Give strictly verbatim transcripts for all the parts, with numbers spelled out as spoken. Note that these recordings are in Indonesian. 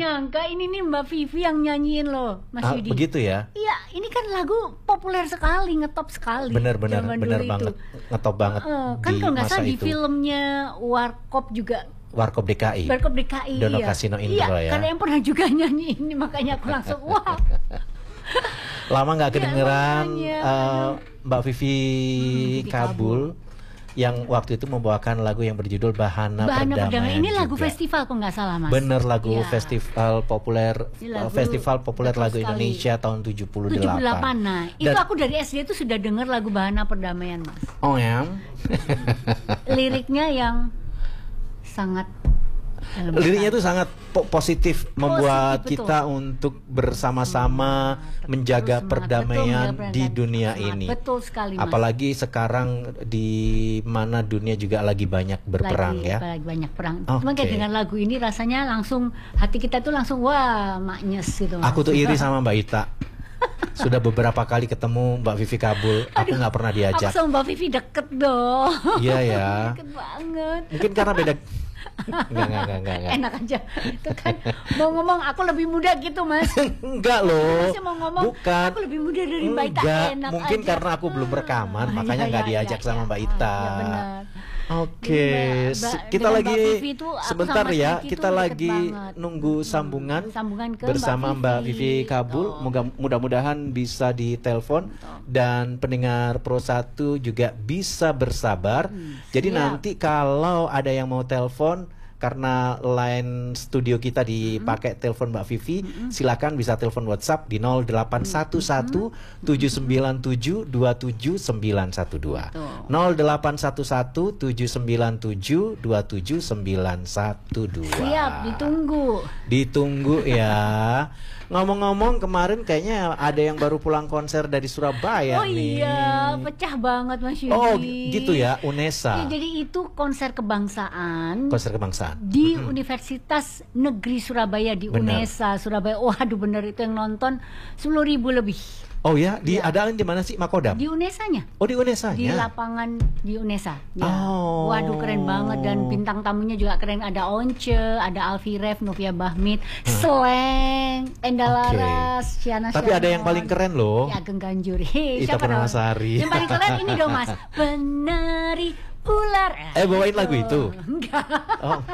nyangka ini nih Mbak Vivi yang nyanyiin loh, Mas Ah, Yudi. begitu ya? Iya, ini kan lagu populer sekali, ngetop sekali. Bener-bener, zaman bener dulu banget, itu. ngetop banget. Uh, kan di kalau nggak masa salah di itu. filmnya Warkop juga. Warkop D K I. Warkop D K I. Dono Iya. Kasino Indro Iya, ya. karena yang pernah juga nyanyi ini, makanya aku langsung wah. Lama nggak Iya, kedengeran makanya, uh, Mbak Vivi Hmm, Vivi Kabul yang waktu itu membawakan lagu yang berjudul Bahana, Bahana Perdamaian. Perdamaian. Ini lagu juga. festival kok nggak salah, Mas. Bener, lagu Iya. festival populer Ini lagu festival populer betul lagu sekali. Indonesia tahun tujuh puluh delapan. tujuh puluh delapan. Nah, itu Dan- aku dari S D itu sudah dengar lagu Bahana Perdamaian, Mas. Oh ya. Liriknya yang sangat dalam Liriknya sekali. itu sangat po- positif, membuat betul. kita untuk bersama-sama menjaga Terus semangat, perdamaian betul, menjaga di perdamaian. dunia Semangat, ini. betul sekali, Mas. Apalagi sekarang di mana dunia juga lagi banyak berperang lagi, ya. lagi banyak perang. Oke. Cuma kayak dengan lagu ini rasanya langsung hati kita tuh langsung wah maknyes gitu. Mas. Aku tuh iri sama Mbak Ita. Sudah beberapa kali ketemu Mbak Vivi Kabul, aku Aduh, nggak pernah Aku diajak. sama Mbak Vivi deket dong. Iya ya. Deket banget. Mungkin karena beda. Enggak, enggak, enggak, enggak, enggak. Enak aja. Itu kan mau ngomong aku lebih muda gitu, Mas. Enggak loh. Masih mau ngomong Bukan. aku lebih muda dari Mbak Ita. Enggak, Enak mungkin aja. karena aku belum rekaman, Ah, makanya iya, nggak iya, diajak iya, sama iya. Mbak Ah, Ita. iya benar. Oke, Jadi, Mbak- se- Mbak- kita dengan lagi Mbak Vivi tuh, aku sebentar sama Mas ya, Vicky kita tuh deket lagi banget. nunggu Hmm, sambungan sambungan ke bersama Mbak Mbak Vivi. Vivi Kabul. Betul. Moga- Mudah-mudahan bisa ditelepon dan pendengar Pro satu juga bisa bersabar. Hmm, Jadi siap. nanti kalau ada yang mau telepon karena line studio kita dipakai telepon Mbak Vivi, silakan bisa telepon WhatsApp di nol delapan satu satu tujuh sembilan tujuh dua tujuh sembilan satu dua. Betul. nol delapan satu satu tujuh sembilan tujuh dua tujuh sembilan satu dua. Siap, ditunggu. Ditunggu ya. Ngomong-ngomong kemarin kayaknya ada yang baru pulang konser dari Surabaya Oh nih. iya, pecah banget Mas Yudi. Oh gitu ya, UNESA. Ya, jadi itu konser kebangsaan Konser kebangsaan. di Universitas Negeri Surabaya di Benar. UNESA Surabaya. Waduh bener itu yang nonton sepuluh ribu lebih. Oh ya, di Ya. adain di mana sih Makodam? Di UNESA-nya. Oh di UNESA-nya. Di lapangan di UNESA. Ya. Oh. Waduh keren banget dan bintang tamunya juga keren. Ada Once, ada Alfi Ref, Novia Bahmit, Sleng, Enda Oke. Laras, Ciana Tapi ada yang Syanon. paling keren loh. Ya, Ageng Ganjur. Hei, Ita siapa dong? Purnamasari. Yang paling keren ini dong Mas. Penari ular. Eh, bawain lagu itu? Enggak. Oh,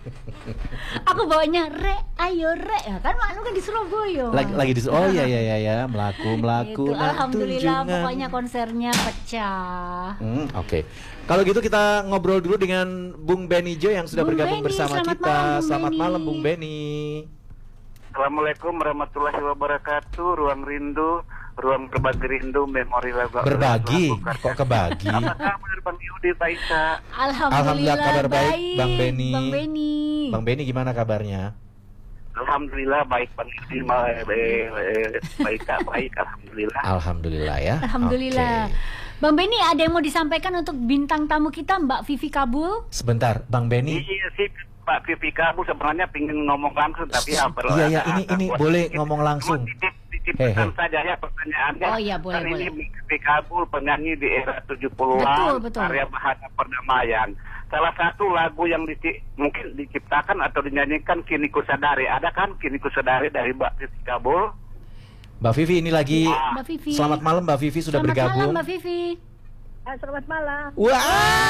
Aku bawanya re, ayo re. Ya, kan malu kan di Surabaya. lagi lagi di Oh iya iya iya ya, melaku melaku Itu, nah, alhamdulillah tunjungan. pokoknya konsernya pecah. Hmm, oke. Kalau gitu kita ngobrol dulu dengan Bung Benijo yang sudah Bung bergabung Beni, bersama selamat kita. malam, Bung Selamat Beni. malam Bung Beni. Assalamualaikum warahmatullahi wabarakatuh. Ruang rindu, ruang berbagi rindu, memori lagu. Berbagi, lagu- kok kebagi? Apa kabar Bang Yudi, Pak Isa? Alhamdulillah, Alhamdulillah kabar baik, Bang Beni. Bang Beni. Bang Beni gimana kabarnya? Alhamdulillah baik Bang Yudi, ma- eh, eh, baik Kak, baik Alhamdulillah. Alhamdulillah ya. Alhamdulillah. Oke. Bang Beni, ada yang mau disampaikan untuk bintang tamu kita Mbak Vivi Kabul? Sebentar, Bang Beni. Iya sih Pak Vivi Kamu sebenarnya pingin ngomong langsung tapi ya perlu Iya, iya, ada- ini- ada ini buat boleh sedikit. ngomong langsung. Cuma titip- titip He, he. pesan saja ya pertanyaannya. Oh, iya, boleh, Kan ini boleh. Vivi Kabul penyanyi di era tujuh puluhan, Betul, betul. karya Bahana Perdamaian. Salah satu lagu yang dici- mungkin diciptakan atau dinyanyikan Kini Ku Sadari. Ada kan Kini Ku Sadari dari Mbak Vivi Kabul? Mbak Vivi ini lagi. Mbak Vivi. Selamat malam Mbak Vivi sudah Selamat bergabung. malam Mbak Vivi. Ah, selamat malam. Wah,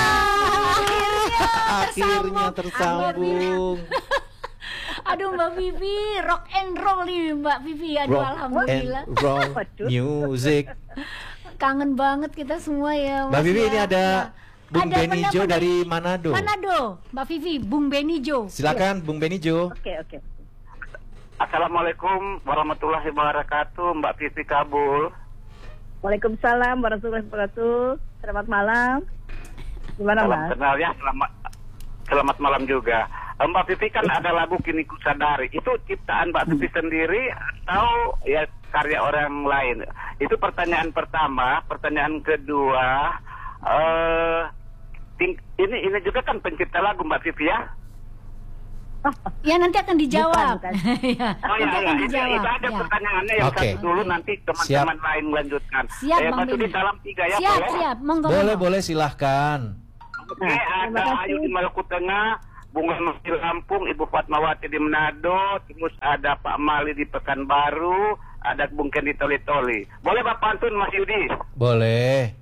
Akhirnya akhirnya tersambung. Aduh Mbak Vivi, rock and roll nih Mbak Vivi. Aduh Rock alhamdulillah. and roll music. Kangen banget kita semua ya. Mbak Mas, Vivi ya. ini ada Ya. Bung Ada Benijo pendapat dari Manado. Manado, Mbak Vivi, Bung Benijo. Silakan Bung Benijo. Oke, oke. Assalamualaikum warahmatullahi wabarakatuh, Mbak Vivi Kabul. Waalaikumsalam warahmatullahi wabarakatuh. Selamat malam. Gimana Salam Mas? kenal ya, selamat selamat malam juga. Eh, Mbak Vivi kan ada lagu Kini Ku Sadari. Itu ciptaan Mbak Vivi sendiri atau ya karya orang lain? Itu pertanyaan pertama. Pertanyaan kedua, eh ting- ini ini juga kan pencipta lagu Mbak Vivi ya? Ya nanti akan dijawab. Bukan, bukan. Ya, Oh ya, nanti ya, akan itu, dijawab. itu aja Ya. pertanyaannya yang Oke. satu dulu, nanti teman-teman lain melanjutkan. Siap, eh, Bang Mas Yudi, Beni. salam tiga ya, Siap, boleh? siap. Monggo. Boleh monggo. boleh silahkan. Oke, Nah, terima ada kasih. Ayu di Maluku Tengah, Bung Leman di Lampung, Ibu Fatmawati di Manado, terus ada Pak Mali di Pekanbaru, ada Bung Ken di Toli-Toli. Boleh Pak pantun Mas Yudi? Boleh.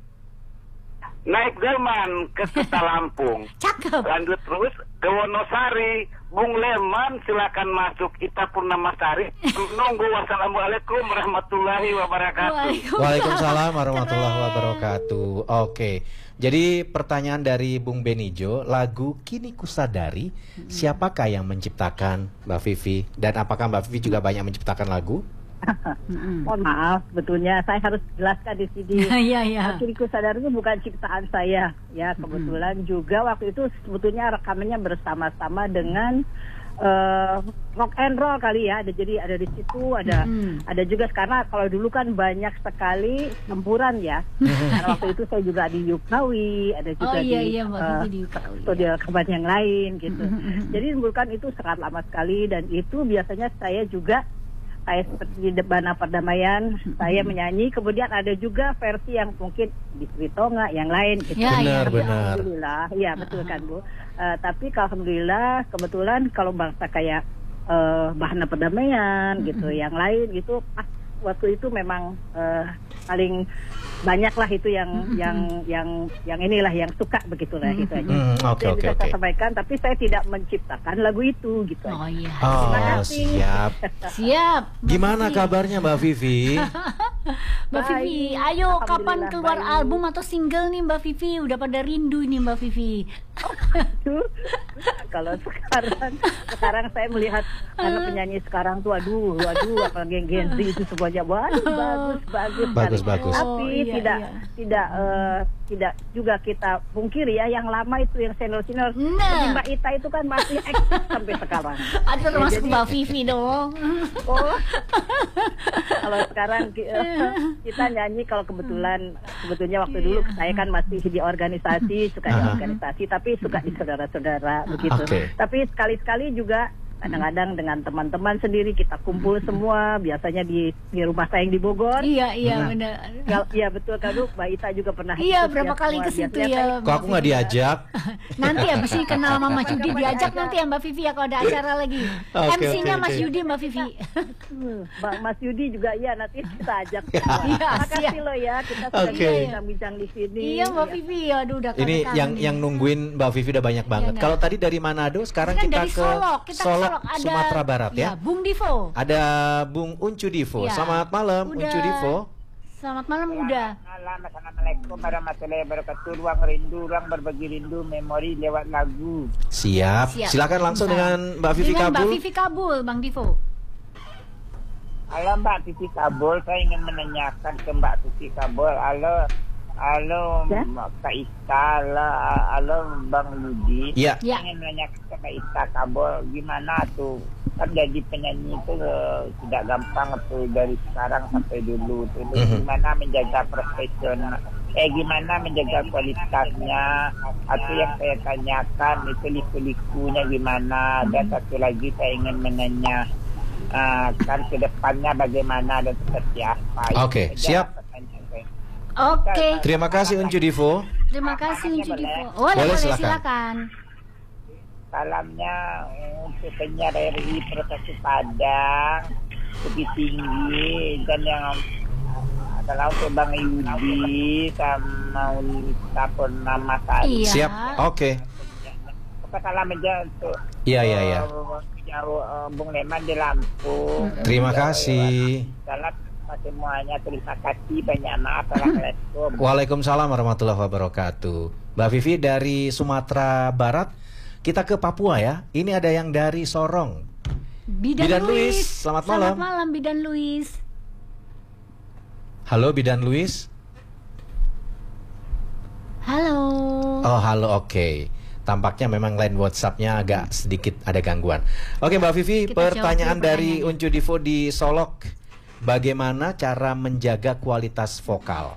Naik delman ke Kota Lampung. Cakep. Lanjut terus ke Wonosari. Bung Leman silakan masuk. Ita Purnamasari. Menunggu. Wassalamualaikum warahmatullahi wabarakatuh. Waalaikumsalam warahmatullahi wabarakatuh. Oke. Jadi pertanyaan dari Bung Benijo, lagu Kini Kusadari, hmm. siapakah yang menciptakan, Mbak Vivi? Dan apakah Mbak Vivi juga banyak menciptakan lagu? Mohon maaf, sebetulnya saya harus jelaskan di sini. Iya, iya. Kini Kusadari itu bukan ciptaan saya, ya kebetulan hmm. juga waktu itu sebetulnya rekamannya bersama-sama dengan uh, rock and roll kali ya. Ada jadi ada di situ, ada hmm. ada juga karena kalau dulu kan banyak sekali campuran ya. Karena waktu itu saya juga di Yukawi, ada juga oh, iya, di, iya, uh, di studio rekaman yang lain gitu. Jadi bukan itu sangat lama sekali dan itu biasanya saya juga saya seperti di Bana Perdamaian, saya menyanyi. Kemudian ada juga versi yang mungkin di Sritonga, yang lain. Gitu. Ya, benar, ya. benar. Alhamdulillah, ya betul kan Bu. Uh, tapi alhamdulillah, kebetulan kalau bangsa kayak uh, Bahana Perdamaian, gitu, yang lain gitu, pas waktu itu memang uh, paling banyak lah itu yang mm-hmm. yang yang yang inilah yang suka begitulah mm-hmm. gitu aja. Mm, oke okay, oke bisa oke. saya sampaikan, tapi saya tidak menciptakan lagu itu gitu. Oh aja. iya. Oh, Terima kasih. siap. Siap. Gimana kabarnya Mbak Vivi? Mbak Vivi, Baik. ayo kapan keluar baik. album atau single nih Mbak Vivi? Udah pada rindu nih Mbak Vivi. Aduh, kalau sekarang sekarang saya melihat anak penyanyi sekarang tuh aduh aduh apalagi yang Gen Z itu semuanya waduh bagus bagus Bagus, sekali. bagus. Tapi Oh, iya, tidak iya. tidak eh, tidak juga kita pungkiri ya yang lama itu yang senior-senior Nah. seperti Mbak Ita itu kan masih eksis sampai sekarang. Ada Ya, termasuk jadi- Mbak Vivi dong. Oh, kalau sekarang ki- eh, kita nyanyi kalau kebetulan sebetulnya waktu dulu saya kan masih di organisasi suka di Aha. organisasi tapi suka di saudara-saudara begitu. Oke. Tapi sekali-sekali juga kadang-kadang dengan teman-teman sendiri kita kumpul semua biasanya di di rumah saya yang di Bogor. Iya, iya Nah. benar. Ya, iya betul kan Bu, Mbak Ita juga pernah Iya, ikut berapa ya kali semua. ke situ Biasanya ya. saya- Kok aku nggak diajak? Nanti abis ini kenal sama Mas Yudi diajak nanti ya Mbak Vivi ya kalau ada acara lagi. Oke, M C-nya oke, Mas oke. Yudi Mbak Vivi. Hmm, Mbak Mas Yudi juga iya nanti kita ajak. Iya, Terima kasih siap. loh ya kita sudah Oke. bincang-bincang di sini. Iya Mbak Ya. Vivi, aduh udah Ini kangen yang nih. yang nungguin Mbak Vivi udah banyak banget. nggak? Kalau tadi dari Manado, sekarang Kan kita dari ke Solok, kita ke Solok, Solok ada Sumatera Barat ya. Bung Divo. Ada Bung Uncu Divo. Ya. Selamat malam Udah. Uncu Divo. Selamat malam udah. Malam, Assalamualaikum warahmatullahi wabarakatuh. Ruang rindu, ruang berbagi rindu, memori lewat lagu. Siap. Siap. Silakan langsung Bisa. dengan Mbak Vivi Dengan Mbak Kabul. Vivi Kabul, Bang Divo. Halo Mbak Vivi Kabul, saya ingin menanyakan ke Mbak Vivi Kabul. Halo, halo Ya? Kak Ita, halo, halo Bang Yudi. Iya. Ya. Saya ingin menanyakan ke Kak Ita Kabul, gimana tuh? Kan jadi penyanyi itu eh, tidak gampang tuh dari sekarang sampai dulu. Tuh. Mhm. Gimana menjaga profesional? Eh gimana menjaga kualitasnya? Atau yang saya tanyakan itu liku-likunya gimana? Dan satu lagi saya ingin menanya uh, kan ke depannya bagaimana dan seperti apa. Oke, Itu siap. saja pertanyaan saya. Oke. Terima kasih Uncu Divo. Terima kasih Uncu Boleh? Divo. Boleh, Boleh, boleh silakan. silakan. Salamnya untuk penyiar R I Profesi Padang, Bukit Tinggi, dan yang adalah untuk Bang Yudi sama Unita Purnamasari. Iya. Siap. Oke. Apa salam aja untuk Iya, iya, iya. uh, jauh, uh, Bung Leman di Lampung. Terima Jauh, kasih. Salam sama semuanya. Terima kasih. Banyak maaf. Assalamualaikum. Waalaikumsalam warahmatullahi wabarakatuh. Mbak Vivi dari Sumatera Barat, kita ke Papua ya. Ini ada yang dari Sorong. Bidan, Bidan Luis. Luis, selamat malam. Selamat malam Bidan Luis. Halo Bidan Luis. Halo. Oh halo, oke. Tampaknya memang line WhatsApp-nya agak sedikit ada gangguan. Oke Mbak Vivi, Kita pertanyaan jawab dulu dari pertanyaannya. Uncu Divo di Solok. Bagaimana cara menjaga kualitas vokal?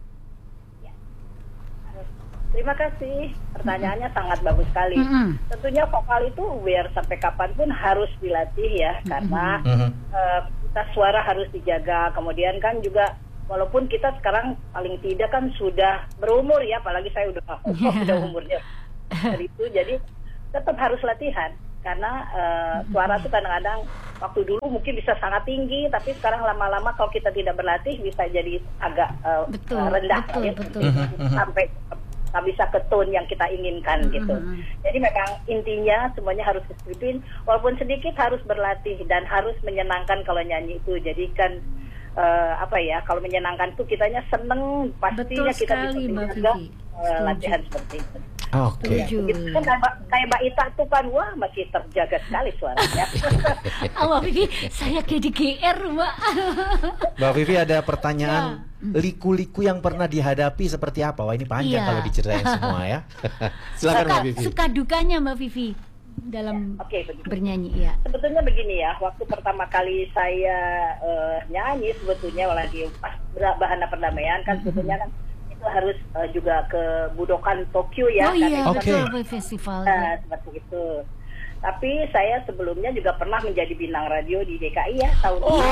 Terima kasih. Pertanyaannya sangat bagus sekali. Mm-mm. Tentunya vokal itu biar sampai kapanpun harus dilatih ya, karena Mhm. eh, kita suara harus dijaga. Kemudian kan juga walaupun kita sekarang paling tidak kan sudah berumur ya, apalagi saya udah udah umurnya dari itu. Jadi tetap harus latihan. Karena uh, suara itu kadang-kadang waktu dulu mungkin bisa sangat tinggi, tapi sekarang lama-lama kalau kita tidak berlatih bisa jadi agak uh, betul, rendah, betul, ya, betul. sampai tak bisa ke tone yang kita inginkan gitu. Jadi memang intinya semuanya harus disiplin, walaupun sedikit harus berlatih dan harus menyenangkan kalau nyanyi itu. Jadi kan uh, apa ya, kalau menyenangkan tuh kitanya seneng, pastinya betul kita sekali, bisa Mbak menjaga Vivi. uh, latihan seperti itu. Oke. Setuju. Gitu kan kayak, kayak Mbak Ita tuh kan, wah masih terjaga sekali suaranya. Oh, Mbak Vivi, saya kayak di G R, Mbak. Mbak Vivi ada pertanyaan, liku-liku yang pernah dihadapi seperti apa? Wah, ini panjang Iya. kalau diceritain semua ya. Silakan suka, Mbak Vivi. suka dukanya Mbak Vivi dalam Oke, begitu. bernyanyi ya. Sebetulnya begini ya, waktu pertama kali saya uh, nyanyi sebetulnya lagi pas Bahana Perdamaian kan sebetulnya kan itu harus uh, juga ke Budokan Tokyo ya. Oh iya, karena itu Oke. betul, festival. Nah, seperti itu. Tapi saya sebelumnya juga pernah menjadi bintang radio di D K I ya tahun ini.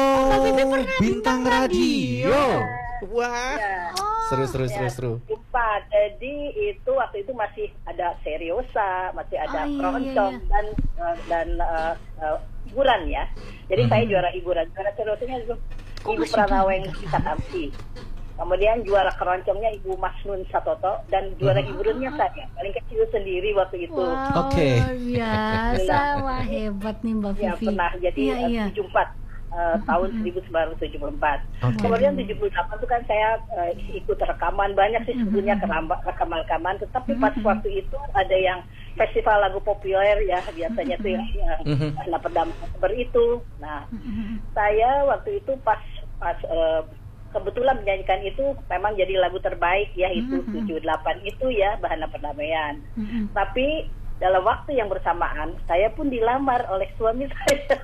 Oh, bintang radio. Wah. Ya. Seru seru seru Ya, seru. Empat. Jadi itu waktu itu masih ada seriosa, masih ada Oh, iya, keroncong iya, iya. dan uh, dan uh, uh, hiburan ya. Jadi saya juara hiburan. Juara seriosanya itu Kok Ibu masih Pranaweng bintang? Kita Tamsi. Kemudian juara keroncongnya Ibu Masnun Satoto dan juara hiburannya saya. Paling kecil sendiri waktu itu. Wow, Oke. luar biasa. Wah, hebat nih Mbak Ya Vivi. pernah jadi Iya, uh, iya. tujuh puluh empat uh, tahun seribu sembilan ratus tujuh puluh empat. Oke. Kemudian tujuh puluh delapan itu kan saya uh, ikut rekaman banyak sih sebetulnya keramba- rekaman-rekaman, tetapi pas waktu itu ada yang festival lagu populer ya biasanya tuh yang Mhm. Bahana Perdamaian seperti itu. Nah, saya waktu itu pas pas uh, kebetulan menyanyikan itu memang jadi lagu terbaik ya itu tujuh puluh delapan itu ya Bahana Perdamaian. Tapi dalam waktu yang bersamaan saya pun dilamar oleh suami saya.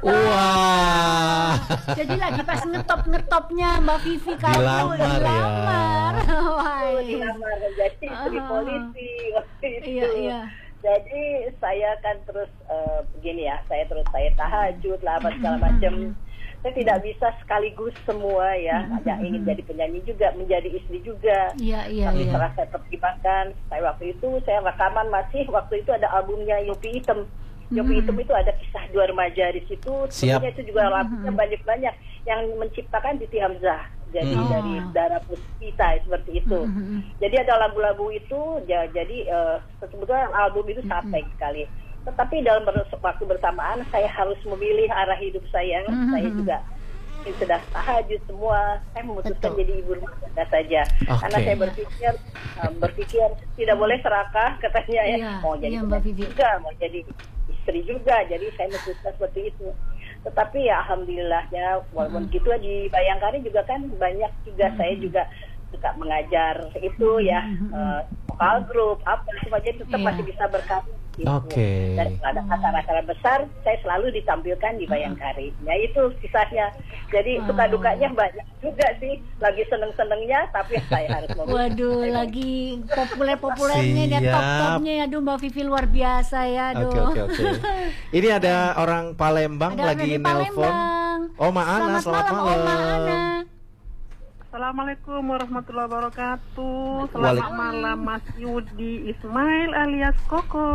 Wah. Jadi lagi pas ngetop-ngetopnya Mbak Vivi kamu Dilamar ya. dilamar. Wah, Oh, dilamar menjadi istri Ah. polisi waktu itu. Iya, iya. Jadi saya kan terus eh, begini ya, saya terus saya tahajud lah apa segala macam. Saya tidak bisa sekaligus semua ya, yang ingin jadi penyanyi juga, menjadi istri juga. Iya, iya, Tapi iya. setelah saya pertimbangkan, saya waktu itu saya rekaman masih waktu itu ada albumnya Yopi Hitam. Yopi Hitam itu ada kisah dua remaja di situ. Siap. Tentunya itu juga lagunya banyak-banyak yang menciptakan Titi Hamzah. Jadi Hmm. dari Darah Puspita seperti itu. Jadi ada lagu-lagu itu, ya, jadi eh, sebetulnya album itu sangat baik sekali. Tetapi dalam ber- waktu bersamaan saya harus memilih arah hidup saya. Saya juga sudah tahajud semua. Saya memutuskan Betul. jadi ibu rumah tangga saja. Oke. Karena saya berpikir eh, berpikir tidak boleh serakah katanya ya. Iya, Mau jadi iya, Mbak penyanyi Vivi. juga, mau jadi istri juga. Jadi saya memutuskan seperti itu. Tetapi ya alhamdulillahnya walaupun gitu di Bayangkari juga kan banyak juga saya juga suka mengajar itu ya eh, vokal grup apa semuanya tetap Iya. masih bisa berkarya gitu. Oke. Dan kalau ada acara-acara besar saya selalu ditampilkan di Bayangkari. Ya itu kisahnya. Jadi Wow. suka dukanya banyak juga sih. Lagi seneng-senengnya tapi saya harus memilih. Waduh, lagi populer-populernya dan Siap. top-topnya ya. Aduh, Mbak Vivi luar biasa ya. Aduh. Oke oke oke. Ini ada orang Palembang Ada lagi dari nelpon. Palembang. Oma Ana, selamat malam. Oma Ana. Assalamualaikum warahmatullahi wabarakatuh. Waalaikum- Selamat malam Mas Yudi Ismail alias Koko.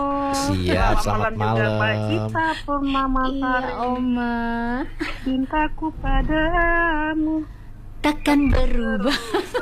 Siap, selamat juga Mbak malam. Ita Purnama Iya, Sari. Oma. Cintaku padamu Takkan berubah.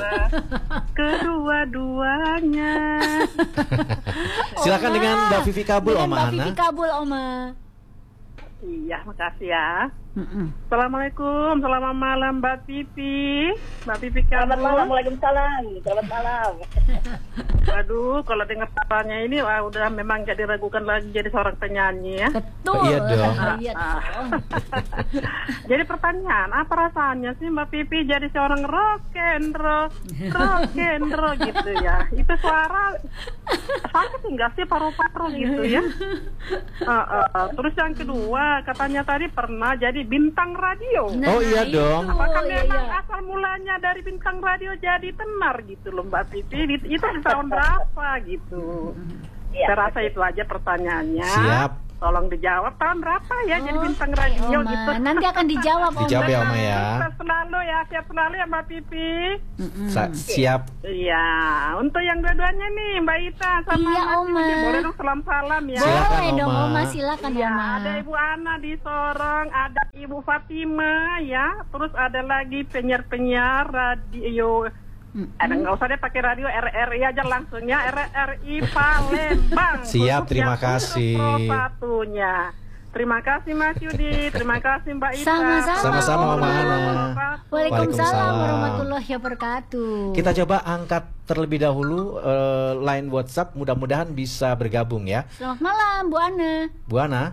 kedua-duanya. Silakan Oma. dengan Mbak Vivi Kabul, Dengan Oma Mbak Ana. Vivi Kabul, Oma. Iya, makasih ya. Mm-mm. Assalamualaikum, selamat malam Mbak Vivi. Mbak Vivi Selamat Kabul. malam, Waalaikumsalam. Selamat malam. Aduh, kalau dengar suaranya ini wah, udah memang jadi ragukan lagi jadi seorang penyanyi ya. Betul. Iya dong. Iya dong. Jadi pertanyaan, apa rasanya sih Mbak Vivi jadi seorang rock and roll, rock and roll gitu ya? Itu suara sakit enggak sih paru-paru gitu ya? Uh, uh, uh. Terus yang kedua, katanya tadi pernah jadi bintang radio. Nah, Oh, iya itu. dong. Apakah Iya, memang iya. asal mulanya dari bintang radio jadi tenar gitu loh Mbak Vivi? Itu di tahun berapa gitu? Iya. Saya rasa itu aja pertanyaannya. Siap. tolong dijawab tahun berapa ya jadi Oh, bintang radio Oma. gitu. Nanti akan dijawab, Oma. Dijawab ya, Oma ya. Sukses selalu ya, siap selalu ya Mbak Pipi. Sa- siap. Iya, untuk yang dua-duanya nih Mbak Ita sama Iya, Mas Oma. Yudi, boleh dong salam-salam ya. Silakan, Boleh dong, Oma. Oma. Silakan, Ya, Oma. ada Ibu Ana di Sorong, ada Ibu Fatima ya, terus ada lagi penyiar-penyiar radio. Ada nggak usah deh pakai radio R R I aja langsung ya, R R I Palembang. Siap, Khususnya terima untuk kasih. Pro satunya. Terima kasih Mas Yudi, terima kasih Mbak Ita. Sama-sama. Sama-sama, Mama Ana. Waalaikumsalam Waalaikumsalam. warahmatullahi wabarakatuh. Kita coba angkat terlebih dahulu eh, line WhatsApp, mudah-mudahan bisa bergabung ya. Selamat malam, Bu Ana. Bu Ana.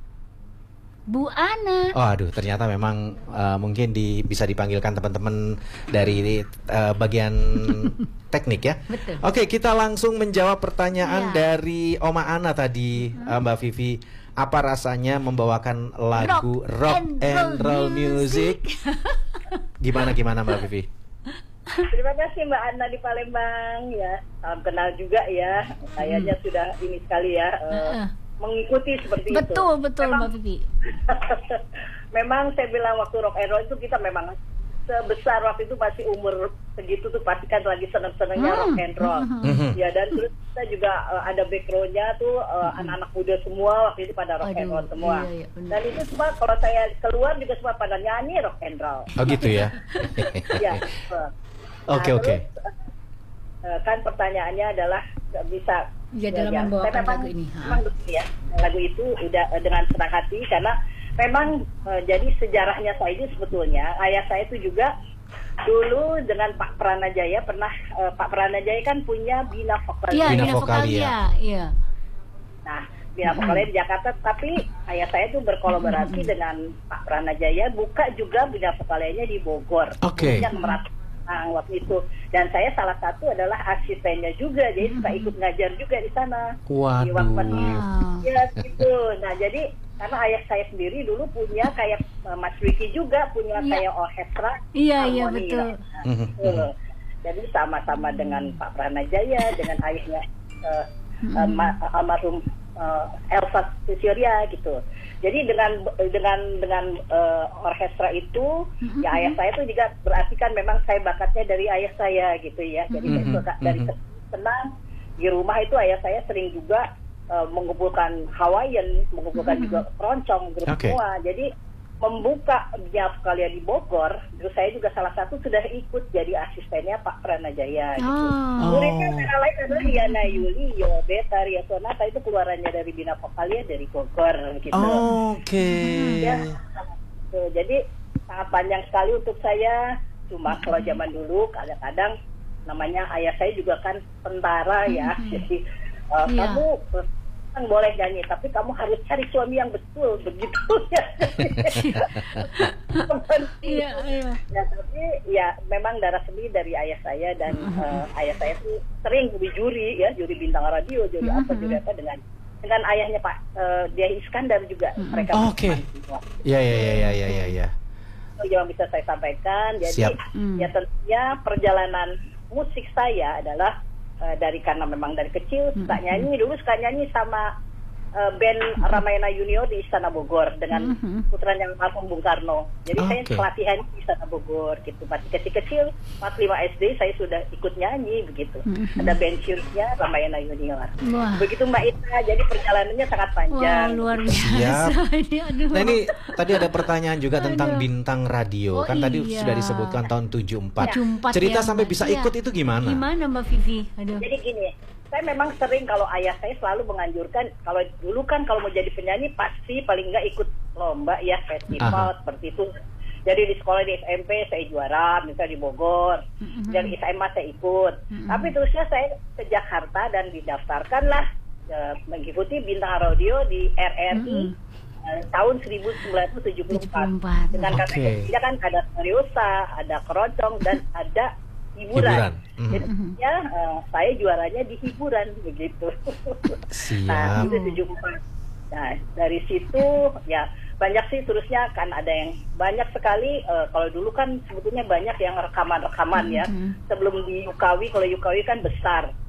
Bu Ana. Oh, aduh, ternyata memang eh, mungkin di, bisa dipanggilkan teman-teman dari eh, bagian teknik ya. Betul. Oke, kita langsung menjawab pertanyaan Iya. dari Oma Ana tadi, eh, Mbak Vivi. Apa rasanya membawakan lagu rock, Rock and, and roll roll music? Gimana gimana Mbak Vivi? Terima kasih Mbak Ana di Palembang ya. Salam kenal juga ya. Kayaknya sudah ini sekali ya eh, Heeh. mengikuti seperti itu. Betul, betul, Memang- Mbak Vivi. memang saya bilang waktu rock and roll itu kita memang sebesar waktu itu masih umur segitu tuh pasti kan lagi seneng-senengnya Hmm. rock and roll. Mhm. Ya dan terus kita juga uh, ada backgroundnya tuh uh, anak-anak muda semua waktu itu pada rock and Aduh, roll semua. iya, iya, benar. Dan itu semua kalau saya keluar juga semua pada nyanyi rock and roll. Oh gitu ya. Ya. uh. Oke, Nah, oke. terus, uh, kan pertanyaannya adalah nggak bisa Ya, dalam saya membawakan memang- lagu ini, ha? memang begini ya, lagu itu udah uh, dengan senang hati karena memang uh, jadi sejarahnya saya ini sebetulnya ayah saya itu juga dulu dengan Pak Pranajaya pernah uh, Pak Pranajaya kan punya Bina Vokalia. Iya, Bina Bina Vokalia. Vokalia. Iya. Nah, Bina Vokalia di Jakarta, tapi ayah saya itu berkolaborasi dengan Pak Pranajaya buka juga Bina Vokalianya di Bogor. Oke. Yang Merak- Nah, waktu itu dan saya salah satu adalah asistennya juga, jadi suka ikut ngajar juga di sana. Di Waduh. Waktu Wow. ya gitu. Nah jadi karena ayah saya sendiri dulu punya kayak uh, Mas Ricky juga punya Iya. kayak orkestra. Iya, iya, harmoni. betul. Nah, Mhm, betul. Jadi sama-sama dengan Pak Pranajaya dengan ayahnya uh, uh, ma- almarhum uh, Elsa Susioria gitu. Jadi dengan dengan dengan uh, orkestra itu Mm-hmm. ya ayah saya itu juga berarti kan memang saya bakatnya dari ayah saya gitu ya. Jadi saya Mhm, suka dari mhm. kecil senang di rumah itu ayah saya sering juga uh, mengumpulkan Hawaiian, mengumpulkan Mm-hmm. juga keroncong grup Oke. semua. Jadi membuka Bina Vokalia di Bogor, terus saya juga salah satu sudah ikut jadi asistennya Pak Pranajaya gitu. Oh. Muridnya antara lain adalah Yana Yuli, Yo, Beta, Ria Sonata itu keluarannya dari Bina Vokalia dari Bogor gitu. Oke. Ya, tuh, jadi sangat panjang sekali untuk saya. Cuma kalau zaman dulu kadang-kadang namanya ayah saya juga kan tentara ya, jadi uh, Iya. kamu uh, kan boleh nyanyi, tapi kamu harus cari suami yang betul begitu ya. Iya, iya. Ya, tapi ya memang darah seni dari ayah saya dan uh, ayah saya tuh sering jadi juri ya, juri bintang radio, juri apa, juri apa dengan dengan ayahnya Pak uh, Dia Iskandar juga mereka. Oke. berteman semua. Ya ya ya ya ya ya ya. Itu yang bisa saya sampaikan. Jadi Siap. Hmm. ya tentunya perjalanan musik saya adalah uh, dari karena memang dari kecil suka nyanyi, dulu suka nyanyi sama uh, band Ramayana Junior di Istana Bogor dengan Mhm. putranya almarhum Bung Karno. Jadi saya Oke. pelatihan di Istana Bogor gitu. Masih kecil-kecil, kelas lima S D saya sudah ikut nyanyi begitu. Ada band cheersnya Ramayana Junior. Wah. Begitu Mbak Ita, jadi perjalanannya sangat Wah, panjang. luar biasa. Siap. Ini, aduh. Nah ini tadi ada pertanyaan juga tentang Aduh. bintang radio. Oh, Kan tadi iya. sudah disebutkan tahun tujuh puluh empat. tujuh puluh empat Cerita ya, sampai Mbak. bisa Iya. ikut itu gimana? Gimana Mbak Vivi? Aduh. Jadi gini, saya memang sering kalau ayah saya selalu menganjurkan kalau dulu kan kalau mau jadi penyanyi pasti paling nggak ikut lomba ya festival Aha. seperti itu. Jadi di sekolah di S M P saya juara, misalnya di Bogor, dan S M A saya ikut. Tapi terusnya saya ke Jakarta dan didaftarkanlah eh, mengikuti bintang radio di R R I eh, tahun seribu sembilan ratus tujuh puluh empat. tujuh puluh empat. Dengan kata Oke. dia kan ada seriosa, ada keroncong dan ada hiburan. Hiburan. Mhm. Jadi ya, eh, saya juaranya di hiburan begitu. Nah, Siap. itu tujuh puluh empat. Nah, dari situ ya banyak sih terusnya kan ada yang banyak sekali eh, kalau dulu kan sebetulnya banyak yang rekaman-rekaman ya. Sebelum di Yukawi, kalau Yukawi kan besar.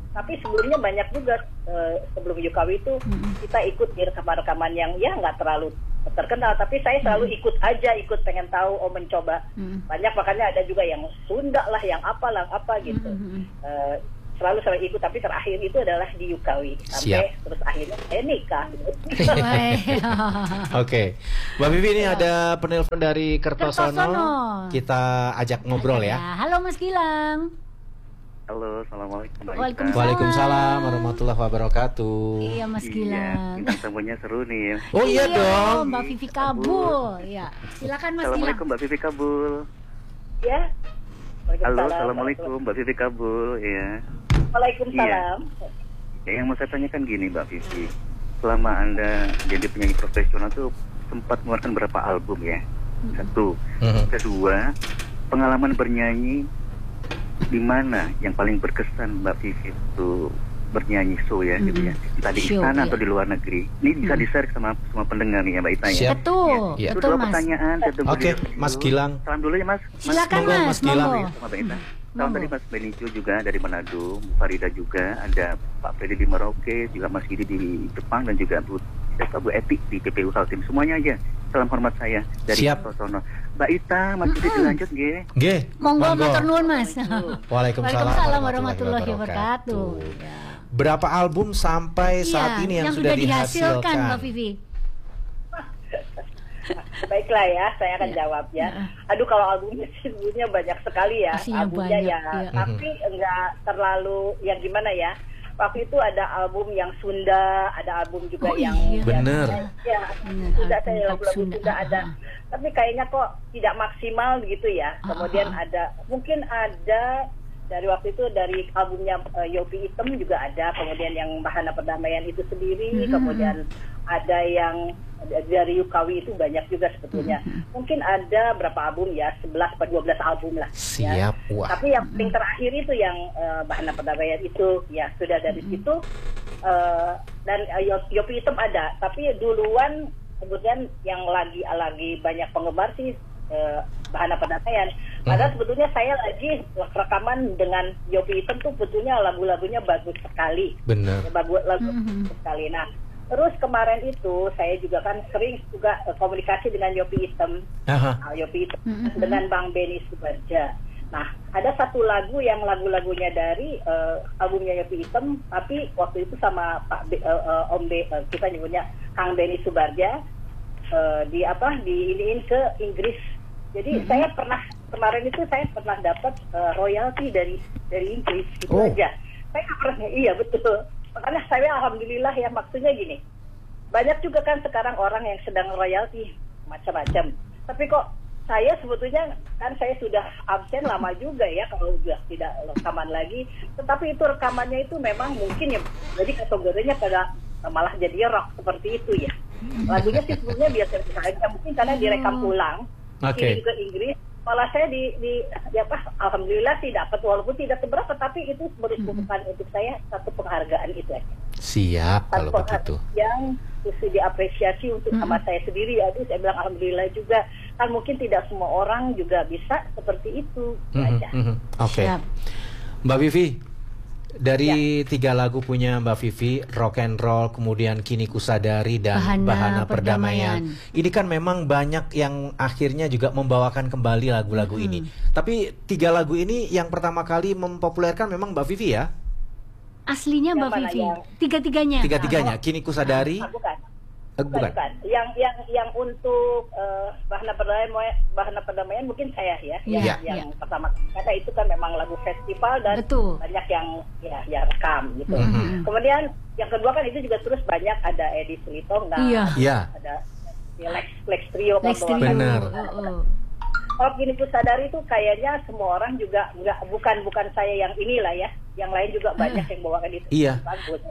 tapi sebelumnya banyak juga uh, sebelum Yukawi itu hmm. kita ikut di rekaman-rekaman yang ya nggak terlalu terkenal, tapi saya selalu ikut aja, ikut pengen tahu, oh mencoba hmm. banyak, makanya ada juga yang Sunda lah, yang apalah apa gitu. Hmm. Uh, selalu selalu ikut, tapi terakhir itu adalah di Yukawi sampai Siap. Terus akhirnya saya nikah. Oke, okay. Mbak Vivi, ini ya. Ada penelpon dari Kertosono. Kertosono. Kita ajak ngobrol ya. ya. Halo Mas Gilang. Halo, assalamualaikum. Waalaikumsalam. Waalaikumsalam warahmatullahi wabarakatuh. Iya Mas Gilang. Iya, tamunya seru nih ya. Oh iya, iya dong. Mbak Vivi Kabul. Ya, silakan Mas Gilang. Assalamualaikum Mbak Vivi Kabul. Ya. Halo, assalamualaikum Mbak Vivi Kabul. Ya. Waalaikumsalam. Iya. Ya, yang mau saya tanyakan gini Mbak Vivi, selama Anda jadi penyanyi profesional tuh sempat mengeluarkan berapa album ya? Satu. Mm-hmm. Kedua, pengalaman bernyanyi di mana yang paling berkesan Mbak Vivi itu bernyanyi show ya, mm-hmm. gitu ya, entah di istana atau di luar negeri. Ini bisa mm-hmm. di-share sama semua pendengar nih ya Mbak Ita ya. Betul, ya. betul Mas. Pertanyaan. Oke, okay, Mas Gilang. Salam dulu ya Mas. Silakan Mas, Mas, Mas Gilang ya. Sama Mbak Ita. Salam tadi Mas Benicio juga dari Manado, Farida juga, ada Pak Freddy di Merauke, juga Mas Gidi di Jepang, dan juga Bu siapa Bu Epi di P P U Kaltim. Semuanya aja. Salam hormat saya dari Kertosono. Mbak Ita, Mas Gidi dilanjut nggih. Nggih. Monggo matur nuwun Mas. Waalaikumsalam warahmatullahi wabarakatuh. Berapa album sampai iya, saat ini yang, yang sudah, sudah dihasilkan, dihasilkan Mbak Vivi? Baiklah ya, saya akan ya. jawab ya. Aduh, kalau albumnya sih sebenarnya banyak sekali ya. Pastinya albumnya banyak, ya, ya, tapi enggak terlalu yang gimana ya. Waktu itu ada album yang Sunda, ada album juga oh, yang iya. bener. Ya, Bener, Sunda saya lagu-lagu Sunda, Sunda ada. Tapi kayaknya kok tidak maksimal begitu ya. Kemudian ah, ah. ada, mungkin ada dari waktu itu dari albumnya uh, Yopi Item juga ada, kemudian yang Bahana Perdamaian itu sendiri, mm-hmm. kemudian ada yang dari Yukawi itu banyak juga sebetulnya. Mm-hmm. Mungkin ada berapa album ya, sebelas atau dua belas album lah. Siap, ya. wah. Tapi yang paling terakhir itu yang uh, Bahana Perdamaian itu ya sudah dari mm-hmm. situ uh, dan uh, Yopi Item ada, tapi duluan kemudian yang lagi lagi banyak penggemar sih uh, Bahana Perdamaian. Padahal sebetulnya saya lagi rekaman dengan Yopi Item tuh sebetulnya lagu-lagunya bagus sekali. Benar. Bagus lagu mm-hmm. sekali. Nah, terus kemarin itu saya juga kan sering juga uh, komunikasi dengan Yopi Item, uh, Yopi Item mm-hmm. dengan Bang Benny Subarja. Nah, ada satu lagu yang lagu-lagunya dari uh, albumnya Yopi Item, tapi waktu itu sama Pak B, uh, uh, Om B, uh, kita nyebutnya Kang Benny Subarja uh, di apa di iniin ke Inggris. Jadi mm-hmm. saya pernah kemarin itu saya pernah dapat uh, royalti dari dari Inggris gitu oh. aja. Saya nggak pernah, iya betul. Makanya saya alhamdulillah ya, maksudnya gini, banyak juga kan sekarang orang yang sedang royalti macam-macam. Tapi kok saya sebetulnya kan saya sudah absen lama juga ya kalau sudah tidak rekaman lagi. Tetapi itu rekamannya itu memang mungkin ya jadi kategorinya pada malah jadi rock seperti itu ya. Lagunya sih sebetulnya biasa-biasa aja, mungkin karena direkam ulang. Oke. Okay. Ke Inggris, malah saya di, di ya apa, alhamdulillah sih dapat walaupun tidak seberapa, tapi itu merupakan untuk saya satu penghargaan itu aja. Siap kalau begitu. Yang mesti diapresiasi untuk mm-hmm. sama saya sendiri, ya, saya bilang alhamdulillah juga. Kan mungkin tidak semua orang juga bisa seperti itu. Mm-hmm. aja. Mm-hmm. Oke. Okay. Mbak Vivi, dari ya. tiga lagu punya Mbak Vivi, Rock and Roll, kemudian Kini Kusadari, dan Bahana, Bahana Perdamaian. Perdamaian. Ini kan memang banyak yang akhirnya juga membawakan kembali lagu-lagu hmm. ini. Tapi tiga lagu ini yang pertama kali mempopulerkan memang Mbak Vivi ya? Aslinya Mbak Vivi? Yang... Tiga-tiganya? Tiga-tiganya, Kini Kusadari. Ah, bukan. Eh, bukan. bukan. Yang yang yang untuk uh, Bahana Perdamaian, Bahana Perdamaian mungkin saya ya, yeah. yang, yang yeah. pertama. Karena itu kan memang lagu festival dan Betul. banyak yang ya ya rekam gitu. Mm-hmm. Kemudian yang kedua kan itu juga terus banyak ada Edi Sulitonga, iya. Yeah. ada ya, Lex Lex Trio, Lex Trio. Benar. Oh, oh. Kalau Kini Kusadari itu kayaknya semua orang juga nggak bukan bukan saya yang inilah ya, yang lain juga banyak yang bawakan itu. Iya. Bagus.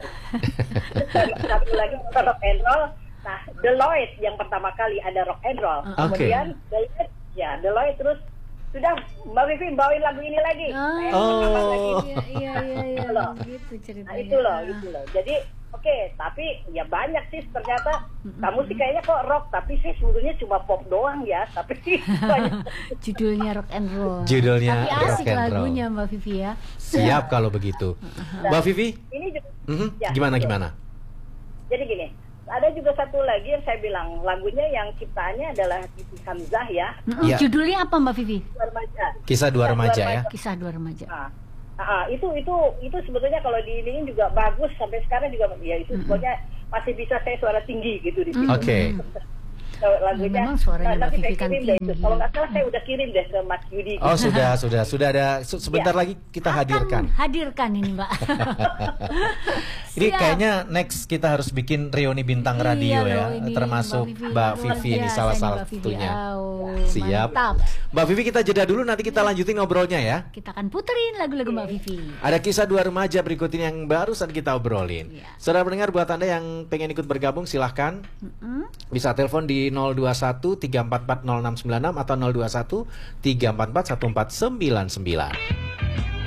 Satu lagi rock and roll. Nah, Deloitte yang pertama kali ada rock and roll. Okay. Kemudian Deloitte, ya Deloitte terus sudah Mbak Vivi bawain lagu ini lagi. Oh, Saya oh. lagi. Iya iya iya, iya. Loh. Gitu ceritanya. Nah, itu loh, itu loh. Jadi Oke, tapi ya banyak sih ternyata. Kamu sih kayaknya kok rock, tapi sih sebetulnya cuma pop doang ya. Tapi banyak. Judulnya rock and roll. Judulnya tapi rock asik and roll. lagunya Mbak Vivi ya. Siap kalau begitu. Mbak Vivi, Ini juga, mhm, ya, gimana betul. gimana? Jadi gini, ada juga satu lagi yang saya bilang lagunya yang ciptaannya adalah Siti Hamzah ya, Mm-mm, Iya. Judulnya apa Mbak Vivi? Dua Remaja. Kisah dua Kisah remaja dua ya. Kisah Dua Remaja. Nah, nah, itu itu itu sebetulnya kalau diilingin juga bagus sampai sekarang juga ya itu sebetulnya masih bisa saya suara tinggi gitu di situ. Oke. Kalau lagunya, Memang suaranya nah, Mbak nanti saya Vivi kan kirim deh itu. tinggi. Kalau nggak salah saya udah kirim deh ke Mas Yudi. Oh sudah sudah sudah ada se- sebentar Ya. lagi kita Akan hadirkan. hadirkan ini Mbak. Ini Siap. kayaknya next kita harus bikin reuni bintang radio Iya ya, loh, ini termasuk Mbak Mbak Vivi. Vivi, Luar ini biasa salah ini Mbak Vivi. satunya. Oh, Siap. mantap. Mbak Vivi kita jeda dulu, nanti kita lanjutin ngobrolnya ya. Kita akan puterin lagu-lagu Mbak Vivi. Ada kisah dua remaja berikut ini yang barusan kita obrolin. Iya. Saudara pendengar, buat Anda yang pengen ikut bergabung silahkan. Mm-mm. Bisa telepon di nol dua satu tiga empat empat nol enam sembilan enam atau nol dua satu tiga empat empat satu empat sembilan sembilan.